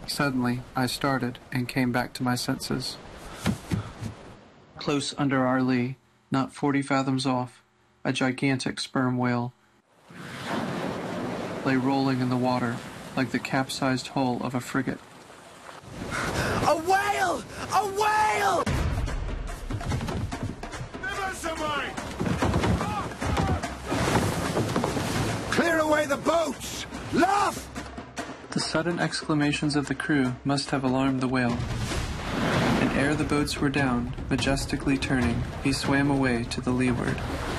Suddenly, I started and came back to my senses. Close under our lee, not 40 fathoms off, a gigantic sperm whale lay rolling in the water like the capsized hull of a frigate. A whale! A whale! Clear away the boats! Luff! The sudden exclamations of the crew must have alarmed the whale, and ere the boats were down, majestically turning, he swam away to the leeward.